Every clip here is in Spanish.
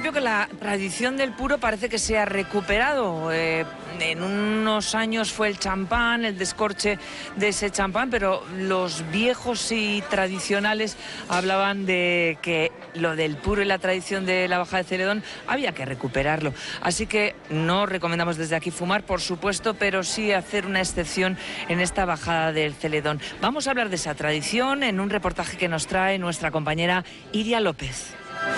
principio que la tradición del puro parece que se ha recuperado. En unos años fue el champán, el descorche de ese champán, pero los viejos y tradicionales hablaban de que lo del puro y la tradición de la bajada de Celedón había que recuperarlo. Así que no recomendamos desde aquí fumar, por supuesto, pero sí hacer una excepción en esta bajada del Celedón. Vamos a hablar de esa tradición en un reportaje que nos trae nuestra compañera Iria López.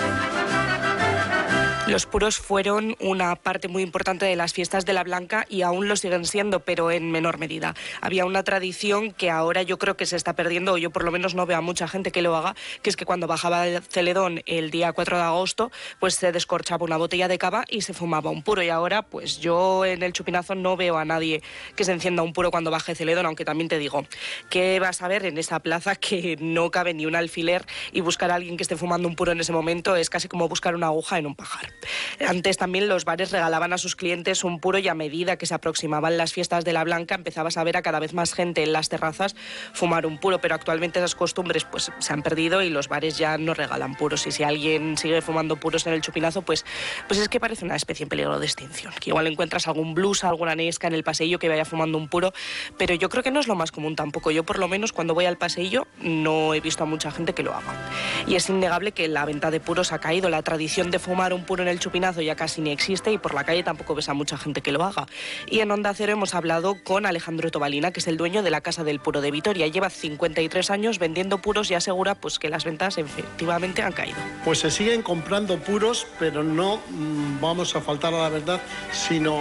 Los puros fueron una parte muy importante de las fiestas de la Blanca y aún lo siguen siendo, pero en menor medida. Había una tradición que ahora yo creo que se está perdiendo, o yo por lo menos no veo a mucha gente que lo haga, que es que cuando bajaba el Celedón el día 4 de agosto, pues se descorchaba una botella de cava y se fumaba un puro. Y ahora, pues yo en el Chupinazo no veo a nadie que se encienda un puro cuando baje Celedón, aunque también te digo, ¿qué vas a ver en esa plaza que no cabe ni un alfiler? Y buscar a alguien que esté fumando un puro en ese momento es casi como buscar una aguja en un pajar. Antes también los bares regalaban a sus clientes un puro y a medida que se aproximaban las fiestas de la Blanca empezabas a ver a cada vez más gente en las terrazas fumar un puro, pero actualmente esas costumbres pues se han perdido y los bares ya no regalan puros, y si alguien sigue fumando puros en el Chupinazo pues es que parece una especie en peligro de extinción, que igual encuentras algún blusa, alguna nesca en el paseillo que vaya fumando un puro, pero yo creo que no es lo más común tampoco. Yo por lo menos cuando voy al paseillo no he visto a mucha gente que lo haga, y es innegable que la venta de puros ha caído. La tradición de fumar un puro en el Chupinazo ya casi ni existe y por la calle tampoco ves a mucha gente que lo haga. Y en Onda Cero hemos hablado con Alejandro Tobalina, que es el dueño de la Casa del Puro de Vitoria. Lleva 53 años vendiendo puros y asegura pues que las ventas efectivamente han caído. Pues se siguen comprando puros, pero no vamos a faltar a la verdad, sino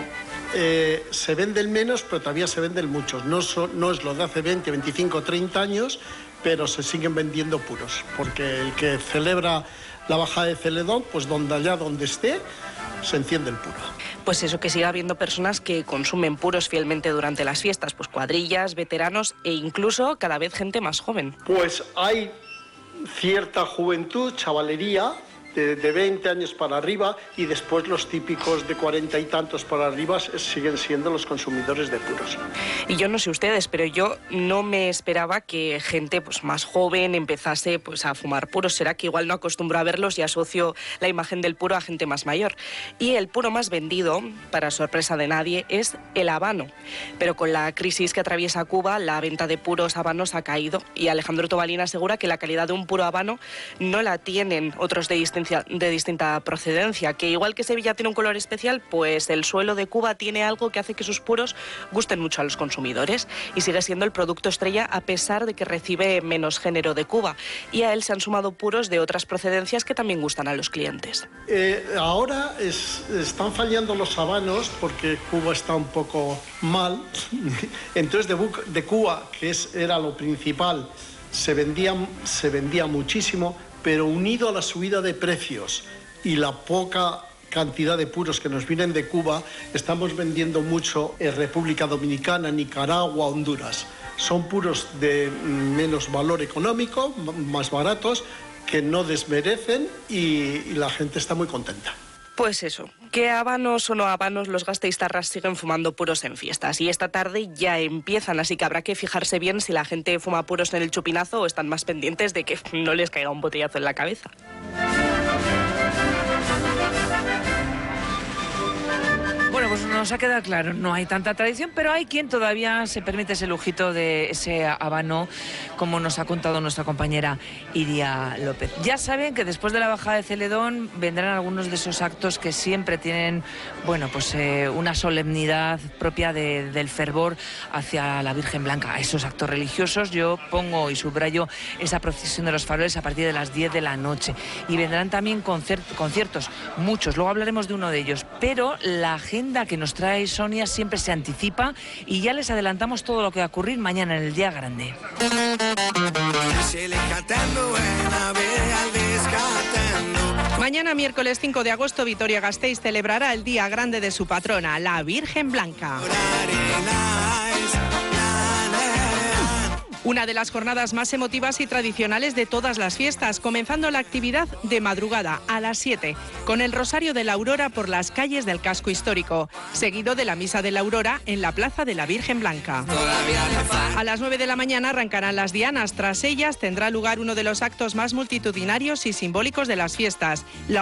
se venden menos, pero todavía se venden muchos. No es lo de hace 20, 25, 30 años, pero se siguen vendiendo puros, porque el que celebra la bajada de Celedón, pues donde esté, se enciende el puro. Pues eso, que siga habiendo personas que consumen puros fielmente durante las fiestas, pues cuadrillas, veteranos e incluso cada vez gente más joven. Pues hay cierta juventud, chavalería, de 20 años para arriba, y después los típicos de 40 y tantos para arriba siguen siendo los consumidores de puros. Y yo no sé ustedes, pero yo no me esperaba que gente pues más joven empezase pues a fumar puros. Será que igual no acostumbro a verlos y asocio la imagen del puro a gente más mayor. Y el puro más vendido, para sorpresa de nadie, es el habano. Pero con la crisis que atraviesa Cuba, la venta de puros habanos ha caído, y Alejandro Tobalina asegura que la calidad de un puro habano no la tienen otros de distinta procedencia, que igual que Sevilla tiene un color especial, pues el suelo de Cuba tiene algo que hace que sus puros gusten mucho a los consumidores, y sigue siendo el producto estrella a pesar de que recibe menos género de Cuba, y a él se han sumado puros de otras procedencias que también gustan a los clientes. Ahora están fallando los habanos porque Cuba está un poco mal, entonces de Cuba, que era lo principal, se vendía muchísimo, pero unido a la subida de precios y la poca cantidad de puros que nos vienen de Cuba, estamos vendiendo mucho en República Dominicana, Nicaragua, Honduras. Son puros de menos valor económico, más baratos, que no desmerecen, y la gente está muy contenta. Pues eso, que habanos o no habanos, los gasteiztarras siguen fumando puros en fiestas, y esta tarde ya empiezan, así que habrá que fijarse bien si la gente fuma puros en el Chupinazo o están más pendientes de que no les caiga un botellazo en la cabeza. Bueno, pues nos ha quedado claro, no hay tanta tradición, pero hay quien todavía se permite ese lujito de ese habano, como nos ha contado nuestra compañera Iria López. Ya saben que después de la bajada de Celedón vendrán algunos de esos actos que siempre tienen, bueno, pues una solemnidad propia del fervor hacia la Virgen Blanca. A esos actos religiosos yo pongo y subrayo esa procesión de los faroles a partir de las 10 de la noche. Y vendrán también conciertos, muchos, luego hablaremos de uno de ellos, pero la agenda que nos trae Sonia siempre se anticipa, y ya les adelantamos todo lo que va a ocurrir mañana en el día grande. Mañana, miércoles 5 de agosto, Vitoria-Gasteiz celebrará el día grande de su patrona, la Virgen Blanca. Una de las jornadas más emotivas y tradicionales de todas las fiestas, comenzando la actividad de madrugada a las 7, con el Rosario de la Aurora por las calles del casco histórico, seguido de la Misa de la Aurora en la Plaza de la Virgen Blanca. A las 9 de la mañana arrancarán las dianas. Tras ellas tendrá lugar uno de los actos más multitudinarios y simbólicos de las fiestas, la